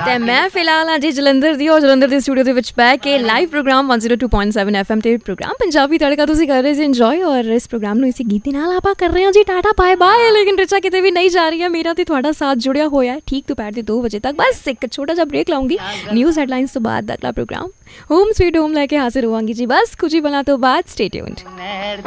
ਤੇ ਮੈਂ ਫਿਲਹਾਲ ਅੱਜ ਜਲੰਧਰ ਦੀ ਔਰ ਜਲੰਧਰ ਦੇ ਸਟੂਡੀਓ ਦੇ ਵਿੱਚ ਬਹਿ ਕੇ ਲਾਈਵ ਪ੍ਰੋਗਰਾਮ 102.7 FM ਤੇ ਪ੍ਰੋਗਰਾਮ ਪੰਜਾਬੀ ਤੜਕਾ ਤੁਸੀਂ ਕਰ ਰਹੇ ਸੀ ਇੰਜੋਏ। ਔਰ ਇਸ ਪ੍ਰੋਗਰਾਮ ਨੂੰ ਇਸੇ ਗੀਤ ਦੇ ਨਾਲ ਆਪਾਂ ਕਰ ਰਹੇ ਹਾਂ ਜੀ ਟਾਟਾ ਬਾਏ ਬਾਏ। ਲੇਕਿਨ ਰਿਚਾ ਕਿਤੇ ਵੀ ਨਹੀਂ ਜਾ ਰਹੀ ਹੈ, ਮੇਰਾ ਤੇ ਤੁਹਾਡਾ ਸਾਥ ਜੁੜਿਆ ਹੋਇਆ ਠੀਕ ਦੁਪਹਿਰ ਦੇ 2 ਵਜੇ ਤੱਕ। ਬਸ ਇੱਕ ਛੋਟਾ ਜਿਹਾ ਬ੍ਰੇਕ ਲਾਉਂਗੀ, ਨਿਊਜ਼ ਹੈਡਲਾਈਨਸ ਤੋਂ ਬਾਅਦ ਅਗਲਾ ਪ੍ਰੋਗਰਾਮ ਹੋਮ ਸਵੀਟ ਹੋਮ ਲੈ ਕੇ ਹਾਜ਼ਰ ਹੋਵਾਂਗੀ ਜੀ, ਬਸ ਕੁਝ ਹੀ ਬਲਾਂ ਤੋਂ ਬਾਅਦ। Stay tuned.